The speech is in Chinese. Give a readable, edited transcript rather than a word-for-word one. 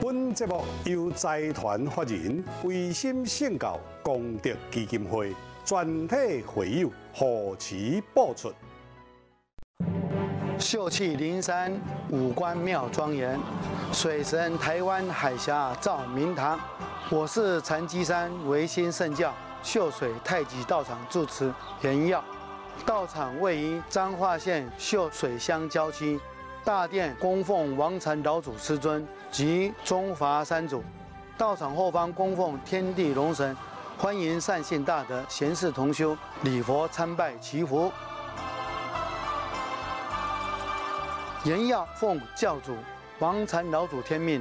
本节目由财团法人维心圣教功德基金会全体会友护持播出。 秀气灵山，五官妙庄严，水神台湾海峡照明堂。我是禅机山维心圣教秀水太极道场住持严耀。道场位于彰化县秀水乡郊区，大殿供奉王禅老祖师尊及中华三祖。道场后方供奉天地龙神，欢迎善信大德、贤士同修礼佛参拜祈福。严耀奉教主王禅老祖天命，